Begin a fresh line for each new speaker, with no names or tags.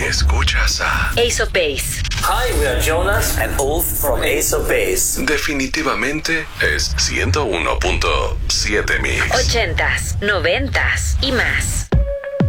escuchas a
Ace of Base.
Hi, we are Jonas and Ulf from Ace of Base.
Definitivamente es 101.7 Mix.
80s, 90s y más.